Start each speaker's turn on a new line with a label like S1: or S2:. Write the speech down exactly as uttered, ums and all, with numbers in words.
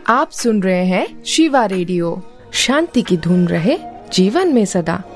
S1: आप सुन रहे हैं शिवा रेडियो। शांति की धुन रहे जीवन में सदा।